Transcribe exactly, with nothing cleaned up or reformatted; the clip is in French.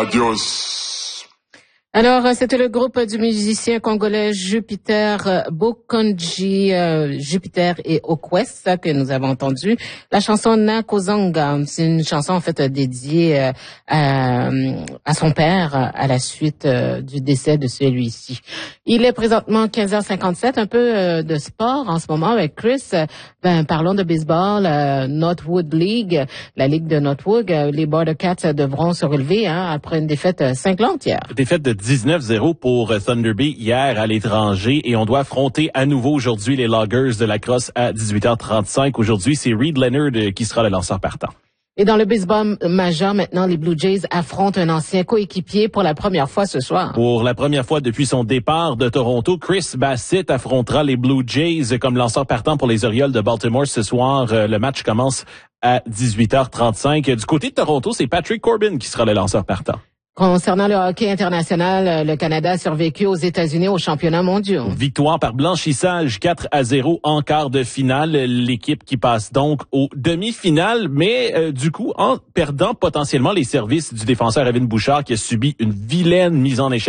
Adios. Alors, c'était le groupe du musicien congolais Jupiter Bokonji, euh, Jupiter et Okwes que nous avons entendu. La chanson Nakozanga, c'est une chanson en fait dédiée euh, à, à son père à la suite euh, du décès de celui-ci. Il est présentement quinze heures cinquante-sept, un peu euh, de sport en ce moment avec Chris. Ben, parlons de baseball, euh, Northwood League, la ligue de Northwood. Euh, les Border Cats devront se relever hein, après une défaite euh, cinglante hier. Défaite de dix-neuf zéro pour Thunder Bay hier à l'étranger et on doit affronter à nouveau aujourd'hui les Loggers de la Crosse à dix-huit heures trente-cinq. Aujourd'hui, c'est Reed Leonard qui sera le lanceur partant. Et dans le baseball majeur, maintenant, les Blue Jays affrontent un ancien coéquipier pour la première fois ce soir. Pour la première fois depuis son départ de Toronto, Chris Bassitt affrontera les Blue Jays comme lanceur partant pour les Orioles de Baltimore ce soir. Le match commence à dix-huit heures trente-cinq. Du côté de Toronto, c'est Patrick Corbin qui sera le lanceur partant. Concernant le hockey international, le Canada a survécu aux États-Unis aux championnats mondiaux. Victoire par blanchissage quatre à zéro en quart de finale. L'équipe qui passe donc aux demi-finales, mais euh, du coup en perdant potentiellement les services du défenseur Evan Bouchard qui a subi une vilaine mise en échec.